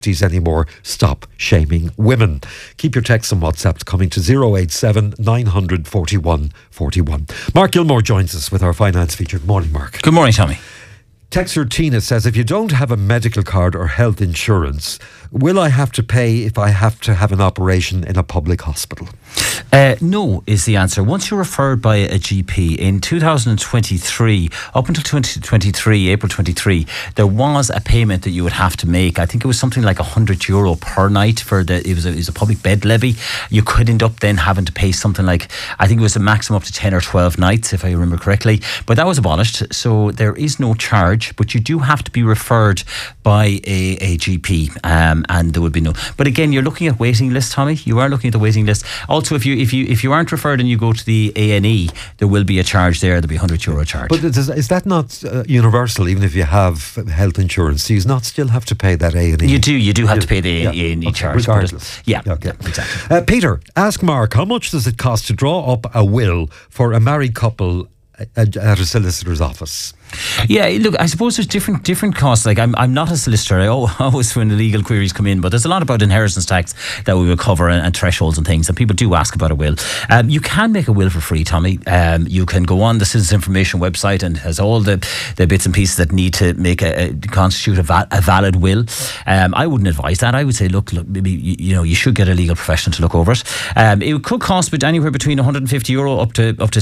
anymore. Stop shaming women. Keep your texts and WhatsApps coming to 087 900 41 41. Mark Gilmore joins us with our finance feature. Good morning, Mark. Good morning, Tommy. Texter Tina says, if you don't have a medical card or health insurance, will I have to pay if I have to have an operation in a public hospital? No is the answer. Once you're referred by a GP in 2023, up until 2023, April 23, there was a payment that you would have to make. I think it was something like €100 per night for it was a public bed levy. You could end up then having to pay something like, I think it was a maximum up to 10 or 12 nights, if I remember correctly. But that was abolished, so there is no charge, but you do have to be referred by a GP, and there would be no. But again, you're looking at waiting lists, Tommy. You are looking at the waiting list. Also, if you aren't referred and you go to the A&E, there will be a charge there. There'll be €100 charge. But is that not universal? Even if you have health insurance, do you not still have to pay that A&E? You do have to pay the A&E charge, regardless. Exactly. Peter, ask Mark, how much does it cost to draw up a will for a married couple at a solicitor's office? Yeah, look, I suppose there's different costs. Like I'm not a solicitor. I always when the legal queries come in, but there's a lot about inheritance tax that we will cover and thresholds and things, and people do ask about a will. You can make a will for free, Tommy. You can go on the Citizens Information website and has all the bits and pieces that need to make constitute a valid will. I wouldn't advise that. I would say, look, maybe you should get a legal professional to look over it. It could cost anywhere between €150 up to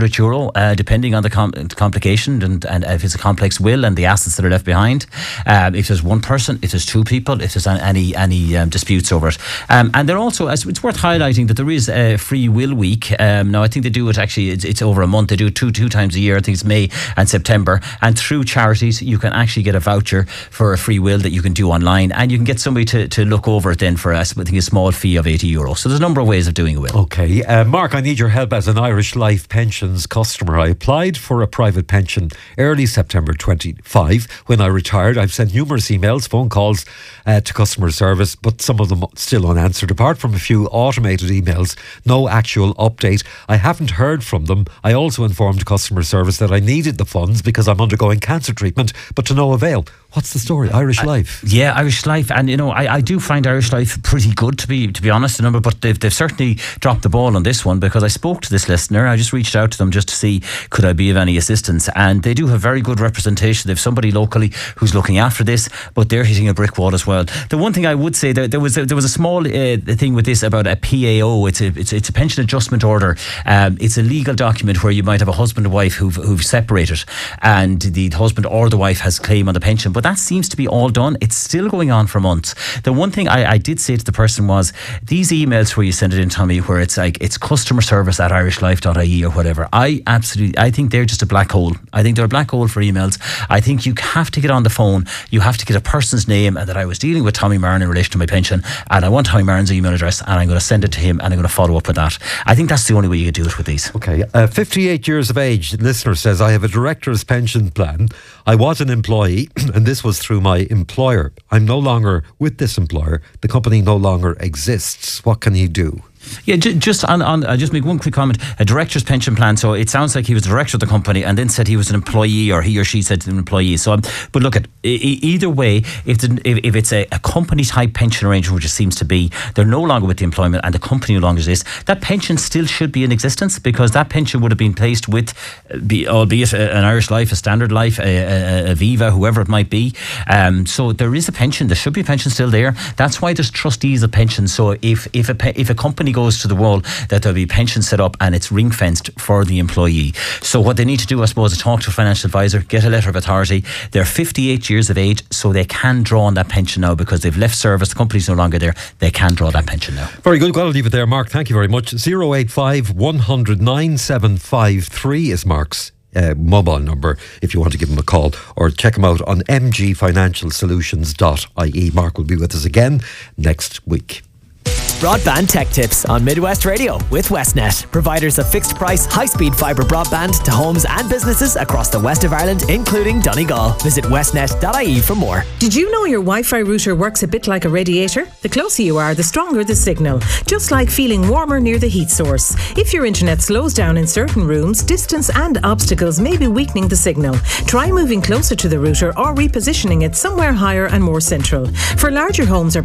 €600, depending on the complication and if it's a complex will and the assets that are left behind. If there's one person, if there's two people, if there's any disputes over it. And they're also, it's worth highlighting that there is a free will week. Now I think they do it actually, it's over a month. They do it two times a year. I think it's May and September. And through charities, you can actually get a voucher for a free will that you can do online, and you can get somebody to look over it then for I think a small fee of €80. So there's a number of ways of doing a will. Okay. Mark, I need your help as an Irish Life Pensions customer. I applied for a private pension early September 25. When I retired, I've sent numerous emails, phone calls to customer service, but some of them still unanswered. Apart from a few automated emails, no actual update. I haven't heard from them. I also informed customer service that I needed the funds because I'm undergoing cancer treatment, but to no avail. What's the story? Irish Life. Yeah, Irish Life, and I do find Irish Life pretty good to be honest, but they've certainly dropped the ball on this one, because I spoke to this listener. I just reached out to them just to see could I be of any assistance, and they do have very good representation. They've somebody locally who's looking after this, but they're hitting a brick wall as well. The one thing I would say, there was a small thing with this about a PAO. It's a pension adjustment order. It's a legal document where you might have a husband and wife who've separated, and the husband or the wife has claim on the pension, but that seems to be all done. It's still going on for months. The one thing I did say to the person was, these emails where you send it in, Tommy, where it's like it's customer service at irishlife.ie or whatever, I think they're just a black hole. I think they're a black hole for emails. I think you have to get on the phone, you have to get a person's name, and that I was dealing with Tommy Martin in relation to my pension, and I want Tommy Martin's email address, and I'm going to send it to him, and I'm going to follow up with that. I think that's the only way you can do it with these. Okay. 58 years of age, the listener says, I have a director's pension plan. I was an employee and this was through my employer. I'm no longer with this employer. The company no longer exists. What can he do? Yeah, just I'll just make one quick comment. A director's pension plan. So it sounds like he was the director of the company and then said he was an employee, or he or she said an employee. So, but look at either way, if it's a company type pension arrangement, which it seems to be, they're no longer with the employment and the company no longer exists, that pension still should be in existence, because that pension would have been placed with, albeit an Irish Life, a Standard Life, a Viva, whoever it might be. So there is a pension. There should be a pension still there. That's why there's trustees of pensions. So if a company goes to the wall, that there'll be a pension set up and it's ring fenced for the employee. So what they need to do, I suppose, is talk to a financial advisor, get a letter of authority. They're 58 years of age, so they can draw on that pension now because they've left service. The company's no longer there. They can draw that pension now. Very good. Well, I'll leave it there, Mark. Thank you very much. 085 100 9753 is Mark's mobile number if you want to give him a call, or check him out on mgfinancialsolutions.ie. Mark will be with us again next week. Broadband Tech Tips on Midwest Radio with Westnet, providers of fixed price, high-speed fibre broadband to homes and businesses across the west of Ireland, including Donegal. Visit westnet.ie for more. Did you know your Wi-Fi router works a bit like a radiator? The closer you are, the stronger the signal, just like feeling warmer near the heat source. If your internet slows down in certain rooms, distance and obstacles may be weakening the signal. Try moving closer to the router or repositioning it somewhere higher and more central. For larger homes or